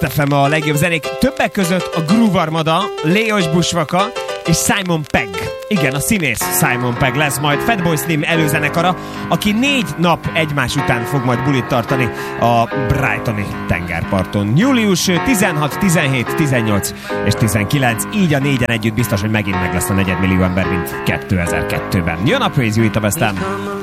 Best FM a legjobb zenék. Többek között a Groove Armada, Léos Busvaka és Simon Pegg. Igen, a színész Simon Pegg lesz majd Fatboy Slim előzenekara, aki 4 nap egymás után fog majd bulit tartani a Brightoni tengerparton. Július 16, 17, 18 és 19. Így a 4-en együtt biztos, hogy megint meg lesz a 4 millió ember, mint 2002-ben. Jön a Praise You itt a Best FM.